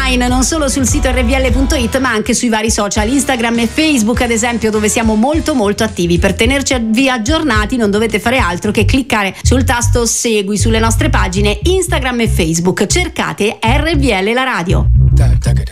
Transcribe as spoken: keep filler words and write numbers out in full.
online, non solo sul sito erre vu elle punto it, ma anche sui vari social, Instagram e Facebook ad esempio, dove siamo molto molto attivi. Per tenerci aggiornati non dovete fare altro che cliccare sul tasto segui sulle nostre pagine Instagram e Facebook. Cercate erre vu elle la radio.